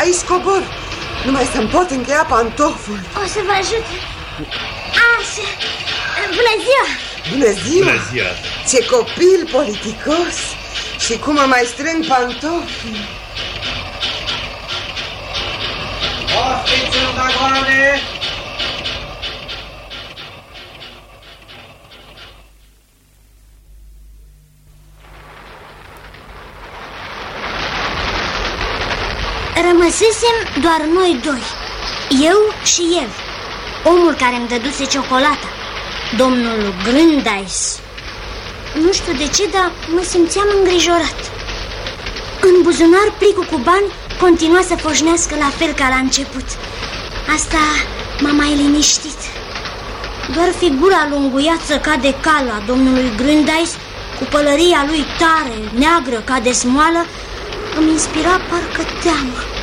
aici cobor. Numai să-mi pot încheia pantoful. O să vă ajut. Așa. Bună ziua! Bună ziua! Bună ziua! Ce copil politicos! Și cum mă mai strâng pantofii. Poftiți în vagoane! Rămăsesem doar noi doi, eu și el, omul care îmi dăduse ciocolata, domnul Grândais. Nu știu de ce, dar mă simțeam îngrijorat. În buzunar plicul cu bani continua să foșnească la fel ca la început. Asta m-a mai liniștit. Doar figura lunguiață ca de cal a domnului Grândais, cu pălăria lui tare, neagră ca de smoală, îmi inspira parcă teamă.